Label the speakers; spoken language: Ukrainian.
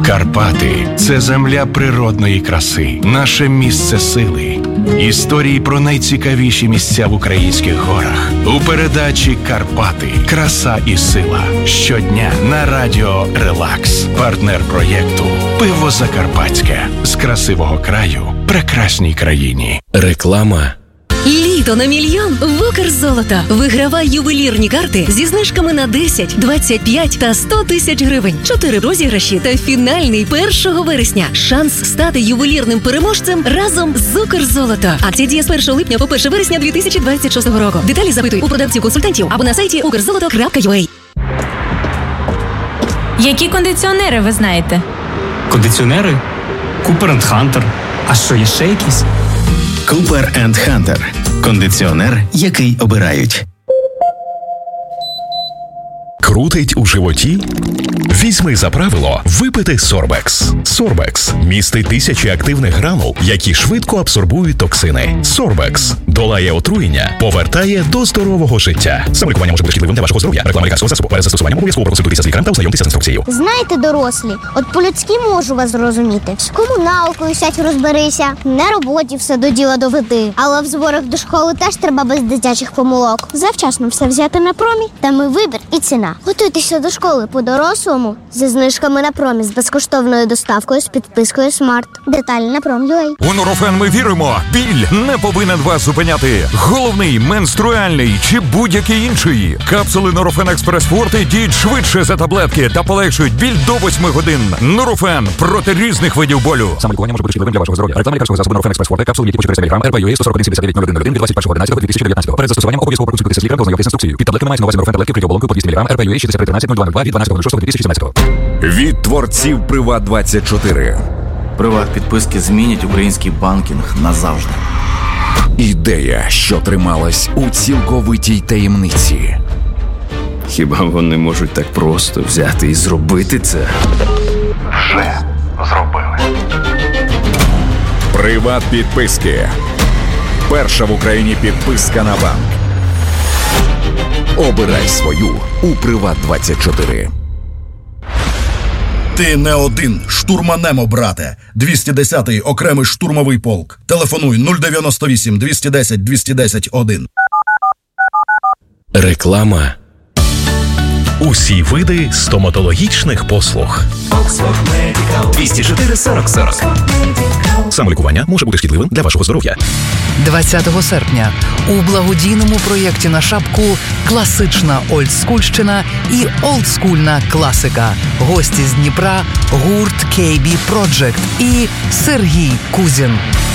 Speaker 1: Карпати – це земля природної краси, наше місце сили. Історії про найцікавіші місця в українських горах у передачі «Карпати. Краса і сила». Щодня на радіо «Релакс». Партнер проєкту «Пиво Закарпатське». З красивого краю прекрасній країні. Реклама.
Speaker 2: Літо на мільйон в Укрзолото. Вигравай ювелірні карти зі знижками на 10, 25 та 100 тисяч гривень. 4 розіграші та фінальний 1 вересня. Шанс стати ювелірним переможцем разом з Укрзолото. Акція діє з 1 липня по 1 вересня 2026 року. Деталі запитуй у продавців-консультантів або на сайті ukrzoloto.ua.
Speaker 3: Які кондиціонери ви знаєте?
Speaker 4: Кондиціонери? Cooper & Hunter. А що, є ще якісь?
Speaker 5: Cooper & Hunter. Кондиціонер, який обирають.
Speaker 6: Крутить у животі? Візьми за правило випити Сорбекс. Сорбекс містить тисячі активних гранул, які швидко абсорбують токсини. Сорбекс долає отруєння, повертає до здорового життя. Саме лікування може бути шкідливим для вашого здоров'я. Реклама лікарського засобу. Перед застосуванням обов'язково проконсультуйтеся з лікарем та ознайомтеся з інструкцією.
Speaker 7: Знаєте, дорослі, от по-людськи можу вас зрозуміти. З комуналкою сядь розберися, на роботі все до діла доведи. Але в зборах до школи теж треба без дитячих помилок. Завчасно все взяти на промі, там і вибір, і ціна. Готуйтеся до школи по-дорослому зі знижками на промі, з безкоштовною доставкою, з підпискою Смарт. Деталі на Prom.ua.
Speaker 8: У Нурофен ми віримо. Біль не повинен вас зупиняти. Головний, менструальний чи будь-який інший. Капсули Нурофен Експрес Форте діють швидше за таблетки та полегшують біль до 8 годин. Нурофен проти різних видів болю.
Speaker 9: Саме лікування може бути шкідливим для вашого здоров'я. Реклама лікарського засобу Нурофен Експрес Форте. Капсули, які по 400 мг. РП-ЮА 1417901 від 21.11.2019. Перед застосуванням обов'язково проконсультуйтеся з лікарем та ознайомтеся з інструкцією. Під таблетками мається на увазі Нурофен таблетки при оболонку по 200 мг. РП-ЮА 63130202 від 12.06.2017.
Speaker 10: Від творців Приват24.
Speaker 11: Приват-підписки змінять український банкінг назавжди.
Speaker 10: Ідея, що трималась у цілковитій таємниці.
Speaker 11: Хіба вони можуть так просто взяти і зробити це?
Speaker 12: Вже зробили.
Speaker 10: Приват-підписки. Перша в Україні підписка на банк. Обирай свою у Приват24.
Speaker 13: Ти не один. Штурманемо, брате. 210-й окремий штурмовий полк. Телефонуй 098 210 210 1.
Speaker 1: Реклама.
Speaker 6: Усі види стоматологічних послуг.
Speaker 5: 204 40 40.
Speaker 6: Самолікування може бути шкідливим для вашого здоров'я.
Speaker 14: 20 серпня у благодійному проєкті на шапку «Класична олдскульщина» і «Олдскульна класика». Гості з Дніпра, гурт KB Project і Сергій Кузін.